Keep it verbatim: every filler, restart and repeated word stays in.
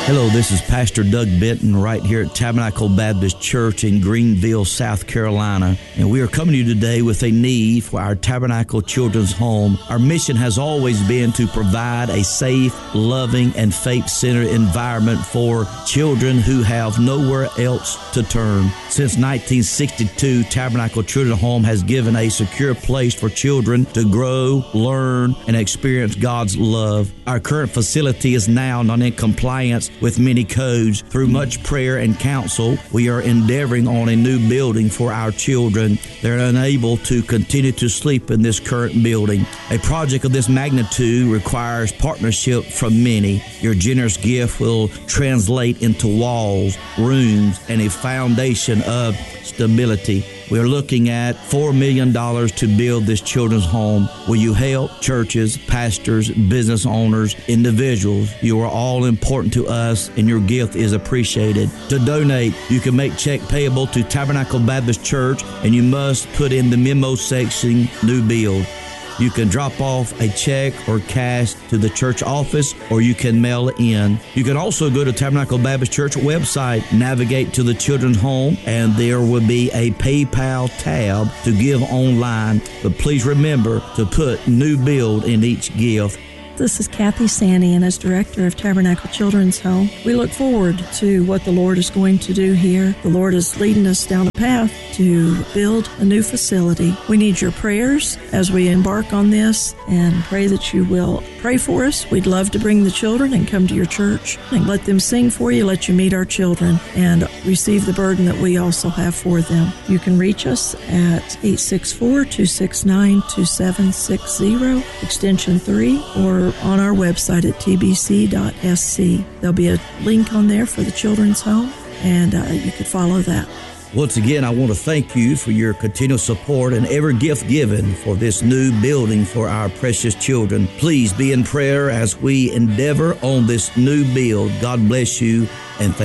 Hello, this is Pastor Doug Benton right here at Tabernacle Baptist Church in Greenville, South Carolina. And we are coming to you today with a need for our Tabernacle Children's Home. Our mission has always been to provide a safe, loving, and faith-centered environment for children who have nowhere else to turn. Since nineteen sixty-two, Tabernacle Children's Home has given a secure place for children to grow, learn, and experience God's love. Our current facility is now not in compliance with many codes. Through much prayer and counsel, we are endeavoring on a new building for our children. They're unable to continue to sleep in this current building. A project of this magnitude requires partnership from many. Your generous gift will translate into walls, rooms, and a foundation of stability. We're looking at four million dollars to build this children's home. Will you help? Churches, pastors, business owners, individuals, you are all important to us, and your gift is appreciated. To donate, you can make check payable to Tabernacle Baptist Church, and you must put in the memo section, new build. You can drop off a check or cash to the church office, or you can mail it in. You can also go to Tabernacle Baptist Church website, navigate to the children's home, and there will be a PayPal tab to give online. But please remember to put new build in each gift. This is Kathy Sandy, and as director of Tabernacle Children's Home, we look forward to what the Lord is going to do here. The Lord is leading us down a path to build a new facility. We need your prayers as we embark on this, and pray that you will pray for us. We'd love to bring the children and come to your church and let them sing for you, let you meet our children, and receive the burden that we also have for them. You can reach us at eight six four, two six nine, two seven six zero, extension three, or on our website at t b c dot s c. There'll be a link on there for the children's home, and uh, you could follow that. Once again, I want to thank you for your continual support and every gift given for this new building for our precious children. Please be in prayer as we endeavor on this new build. God bless you, and thank you.